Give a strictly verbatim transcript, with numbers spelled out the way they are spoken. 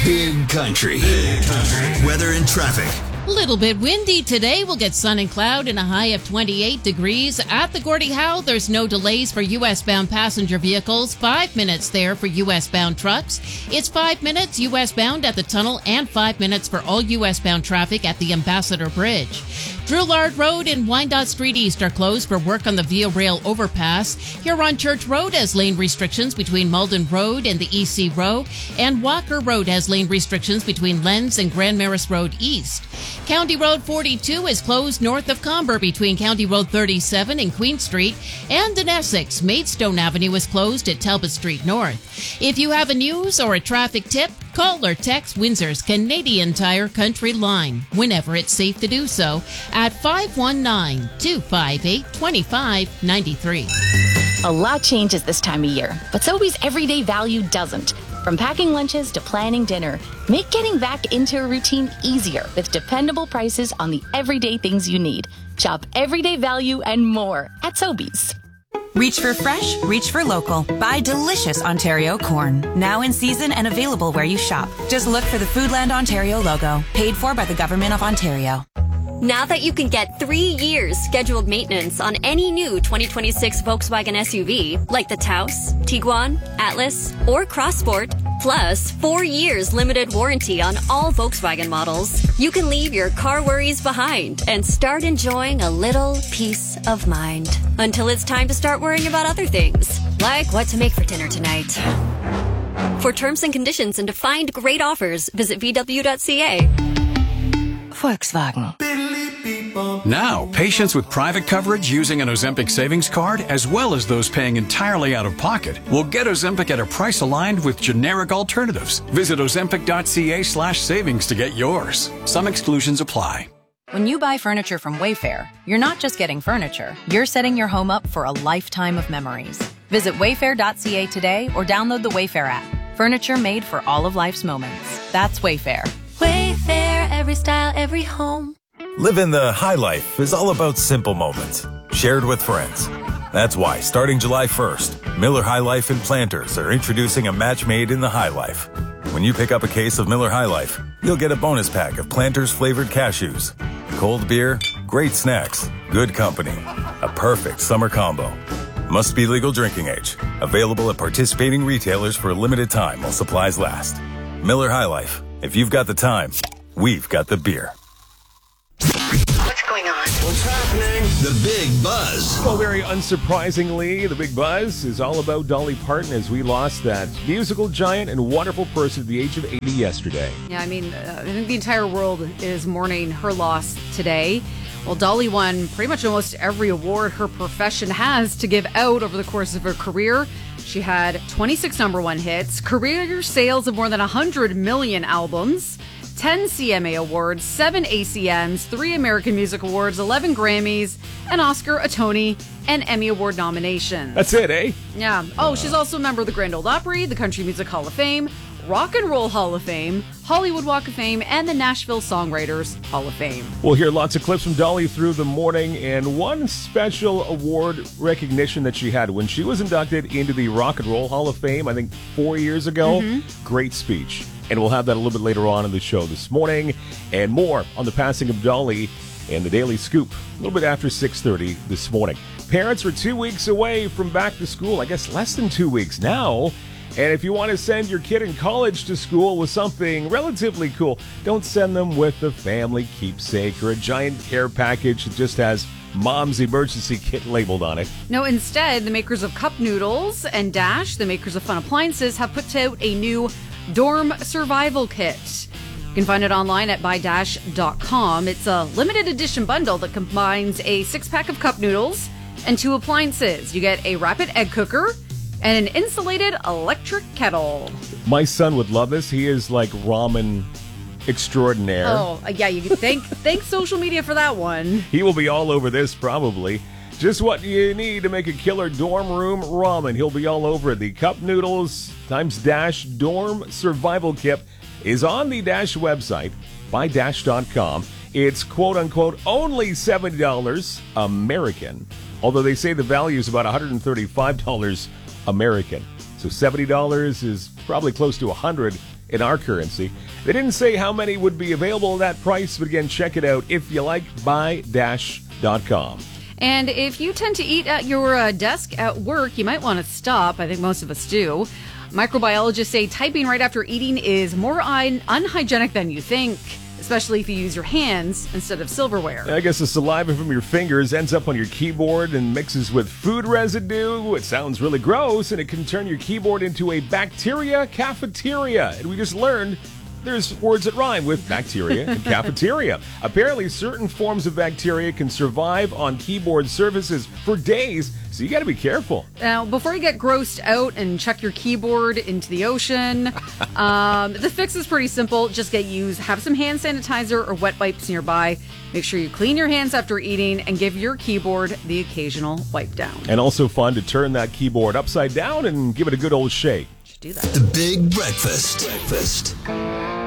Big Country. Big Country. Weather and traffic. A little bit windy today. We'll get sun and cloud and a high of twenty-eight degrees. At the Gordie Howe, there's no delays for U S-bound passenger vehicles. Five minutes there for U S-bound trucks. It's five minutes U S-bound at the tunnel and five minutes for all U S-bound traffic at the Ambassador Bridge. Drouillard Road and Wyandotte Street East are closed for work on the Via Rail overpass. Huron Church Road has lane restrictions between Malden Road and the E C Row, and Walker Road has lane restrictions between Lens and Grand Maris Road East. County Road forty-two is closed north of Comber between County Road thirty-seven and Queen Street, and in Essex, Maidstone Avenue is closed at Talbot Street North. If you have a news or a traffic tip, call or text Windsor's Canadian Tire Country line, whenever it's safe to do so, at five one nine, two five eight, two five nine three. A lot changes this time of year, but Sobeys everyday value doesn't. From packing lunches to planning dinner, make getting back into a routine easier with dependable prices on the everyday things you need. Shop everyday value and more at Sobeys. Reach for fresh, reach for local. Buy delicious Ontario corn. Now in season and available where you shop. Just look for the Foodland Ontario logo. Paid for by the Government of Ontario. Now that you can get three years scheduled maintenance on any new twenty twenty-six Volkswagen S U V, like the Taos, Tiguan, Atlas, or Crossport, plus four years limited warranty on all Volkswagen models, you can leave your car worries behind and start enjoying a little peace of mind. Until it's time to start worrying about other things, like what to make for dinner tonight. For terms and conditions and to find great offers, visit v w dot c a. Volkswagen. Now, patients with private coverage using an Ozempic savings card, as well as those paying entirely out of pocket, will get Ozempic at a price aligned with generic alternatives. Visit ozempic dot c a slash savings to get yours. Some exclusions apply. When you buy furniture from Wayfair, you're not just getting furniture. You're setting your home up for a lifetime of memories. Visit wayfair dot c a today or download the Wayfair app. Furniture made for all of life's moments. That's Wayfair. Wayfair, every style, every home. Living the high life is all about simple moments, shared with friends. That's why, starting July first, Miller High Life and Planters are introducing a match made in the High Life. When you pick up a case of Miller High Life, you'll get a bonus pack of Planters flavored cashews. Cold beer, great snacks, good company. A perfect summer combo. Must be legal drinking age. Available at participating retailers for a limited time while supplies last. Miller High Life. If you've got the time, we've got the beer. What's going on? What's happening? The Big Buzz. Well, very unsurprisingly, the Big Buzz is all about Dolly Parton, as we lost that musical giant and wonderful person at the age of eighty yesterday. Yeah, I mean, uh, I think the entire world is mourning her loss today. Well, Dolly won pretty much almost every award her profession has to give out over the course of her career. She had twenty-six number one hits, career sales of more than one hundred million albums, ten C M A awards, seven A C Ms, three American Music Awards, eleven Grammys, an Oscar, a Tony, and Emmy Award nominations. That's it, eh? Yeah. Oh, she's also a member of the Grand Ole Opry, the Country Music Hall of Fame, Rock and Roll Hall of Fame, Hollywood Walk of Fame, and the Nashville Songwriters Hall of Fame. We'll hear lots of clips from Dolly through the morning, and one special award recognition that she had when she was inducted into the Rock and Roll Hall of Fame, I think four years ago. Mm-hmm. Great speech. And we'll have that a little bit later on in the show this morning, and more on the passing of Dolly and the Daily Scoop a little bit after six thirty this morning. Parents are two weeks away from back to school. I guess less than two weeks now. And if you want to send your kid in college to school with something relatively cool, don't send them with a family keepsake or a giant care package that just has Mom's Emergency Kit labeled on it. No, instead, the makers of Cup Noodles and Dash, the makers of Fun Appliances, have put out a new Dorm Survival Kit. You can find it online at buy dash dot com. It's a limited edition bundle that combines a six-pack of cup noodles and two appliances. You get a rapid egg cooker and an insulated electric kettle. My son would love this. He is like ramen extraordinaire. Oh, yeah, you can thank thank social media for that one. He will be all over this probably. Just what you need to make a killer dorm room ramen. He'll be all over it. The Cup Noodles times Dash Dorm Survival Kit is on the Dash website, buy dash dot com. It's quote-unquote only seventy dollars American, although they say the value is about one hundred thirty-five dollars American. So seventy dollars is probably close to one hundred dollars in our currency. They didn't say how many would be available at that price, but again, check it out if you like, buy dash dot com. And if you tend to eat at your uh, desk at work, you might want to stop. I think most of us do. Microbiologists say typing right after eating is more un- unhygienic than you think, especially if you use your hands instead of silverware. I guess the saliva from your fingers ends up on your keyboard and mixes with food residue. It sounds really gross, and it can turn your keyboard into a bacteria cafeteria. And we just learned there's words that rhyme with bacteria and cafeteria. Apparently, certain forms of bacteria can survive on keyboard surfaces for days, so you got to be careful. Now, before you get grossed out and chuck your keyboard into the ocean, um, the fix is pretty simple. Just get used, have some hand sanitizer or wet wipes nearby. Make sure you clean your hands after eating and give your keyboard the occasional wipe down. And also fun to turn that keyboard upside down and give it a good old shake. Should do that. The Big Breakfast. Breakfast.